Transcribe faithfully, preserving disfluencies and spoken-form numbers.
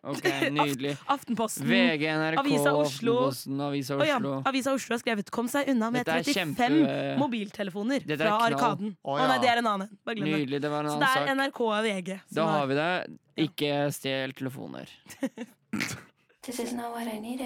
Ok, nydelig. Aftenposten. V G, N R K, Avisa Oslo. Aftenposten, Avisa Å ja, Oslo. Avisa Oslo har skrevet 'Kom seg unna med Dette er trettifem kjempe- mobiltelefoner Dette er fra knall. Arkaden'. Å, Å ja. nei, det er en annen. Bare glem det. Nydelig, det var en Så det annen er sak. N R K og V G. Da har vi det. Ikke stjel telefoner. This is not what I needed.